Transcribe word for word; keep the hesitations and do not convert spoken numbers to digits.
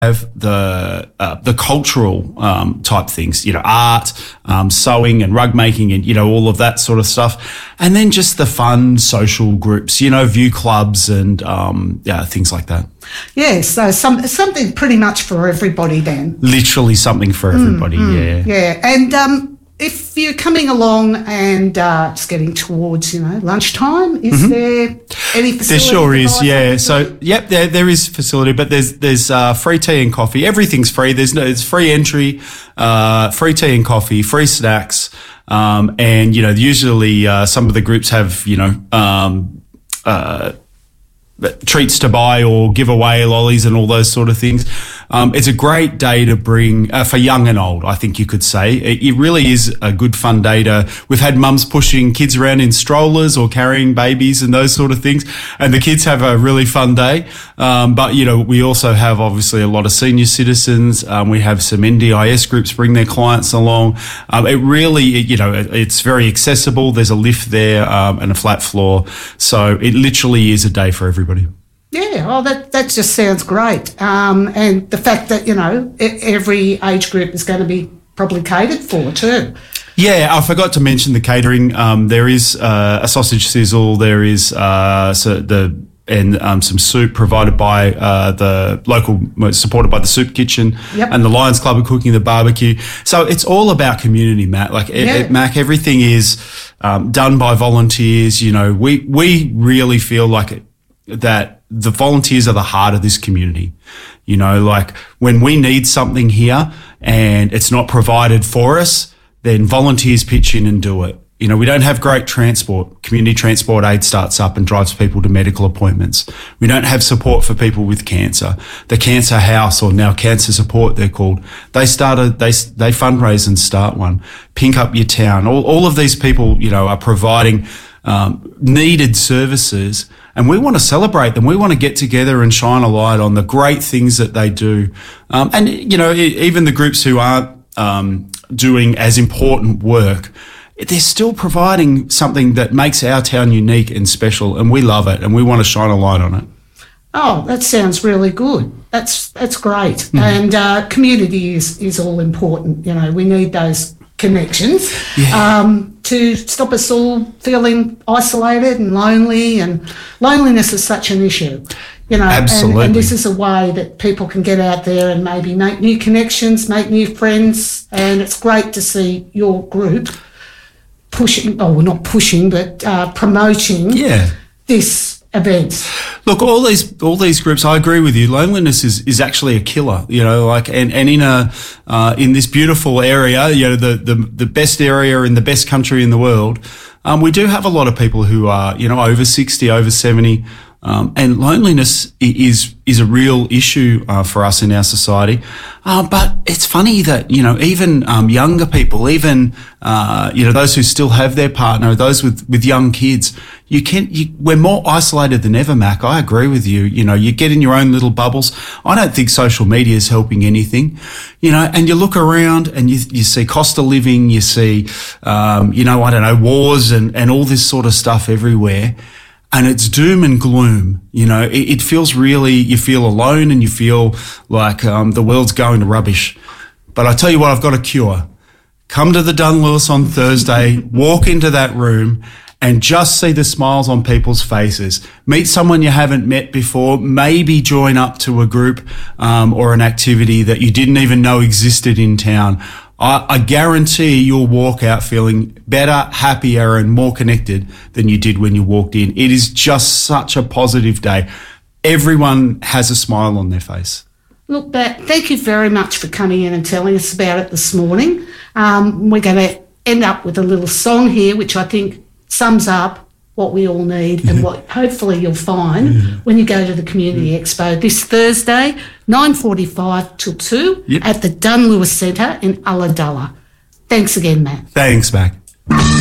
have the uh, the cultural um, type things, you know, art, um, sewing and rug making and, you know, all of that sort of stuff. And then just the fun social groups, you know, view clubs and um, yeah, things like that. Yeah, so some, something pretty much for everybody then. Literally something for everybody, mm, yeah. Mm, yeah, and um, if you're coming along and uh, it's getting towards, you know, lunchtime, is mm-hmm. there any facility? There sure is, yeah. So, yep, there there is facility, but there's there's uh, free tea and coffee. Everything's free. There's no, it's free entry, uh, free tea and coffee, free snacks, um, and you know, usually uh, some of the groups have, you know, um, uh, treats to buy or give away, lollies and all those sort of things. Um, it's a great day to bring, uh, for young and old, I think you could say. It, it really is a good fun day to, we've had mums pushing kids around in strollers or carrying babies and those sort of things. And the kids have a really fun day. Um, but, you know, we also have obviously a lot of senior citizens. Um, we have some N D I S groups bring their clients along. Um, it really, it, you know, it, it's very accessible. There's a lift there, um, and a flat floor. So it literally is a day for everybody. Yeah, oh, that that just sounds great. Um, and the fact that, you know, every age group is going to be probably catered for too. Yeah, I forgot to mention the catering. Um, there is uh, a sausage sizzle. There is uh, so the and um, some soup provided by uh, the local, supported by the soup kitchen, yep. and the Lions Club are cooking the barbecue. So it's all about community, Matt. Like yeah. at Mac, everything is um, done by volunteers. You know, we we really feel like it, that the volunteers are the heart of this community. You know, like when we need something here and it's not provided for us, then volunteers pitch in and do it. You know, we don't have great transport. Community Transport Aid starts up and drives people to medical appointments. We don't have support for people with cancer. The Cancer House, or now Cancer Support, they're called. They started, they, they fundraise and start one. Pink Up Your Town. All, all of these people, you know, are providing um, needed services. And we want to celebrate them. We want to get together and shine a light on the great things that they do. Um, and, you know, even the groups who aren't um, doing as important work, they're still providing something that makes our town unique and special, and we love it, and we want to shine a light on it. Oh, that sounds really good. That's that's great. Mm-hmm. And uh, community is, is all important. You know, we need those connections yeah. um, to stop us all feeling isolated and lonely, and loneliness is such an issue, you know. Absolutely. And, and this is a way that people can get out there and maybe make new connections, make new friends, and it's great to see your group pushing, oh, well, not pushing, but uh, promoting yeah. this event. Look, all these all these groups, I agree with you. Loneliness is, is actually a killer, you know, like, and, and in a uh, in this beautiful area, you know, the, the the best area in the best country in the world, um, we do have a lot of people who are, you know, over sixty, over seventy, um, and loneliness is is a real issue uh, for us in our society. Uh, but it's funny that, you know, even um, younger people, even uh, you know, those who still have their partner, those with, with young kids, you can you, we're more isolated than ever, Mac. I agree with you. You know, you get in your own little bubbles. I don't think social media is helping anything. You know, and you look around and you you see cost of living, you see, um, you know, I don't know, wars and and all this sort of stuff everywhere. And it's doom and gloom, you know, it, it feels really, you feel alone and you feel like um, the world's going to rubbish. But I tell you what, I've got a cure. Come to the Dunn Lewis on Thursday, walk into that room and just see the smiles on people's faces. Meet someone you haven't met before, maybe join up to a group um, or an activity that you didn't even know existed in town. I, I guarantee you'll walk out feeling better, happier and more connected than you did when you walked in. It is just such a positive day. Everyone has a smile on their face. Look, Matt, thank you very much for coming in and telling us about it this morning. Um, we're going to end up with a little song here, which I think sums up what we all need and what hopefully you'll find yeah. when you go to the Community yeah. Expo this Thursday, nine forty-five till two yep. at the Dunn Lewis Centre in Ulladulla. Thanks again, Matt. Thanks, Mac.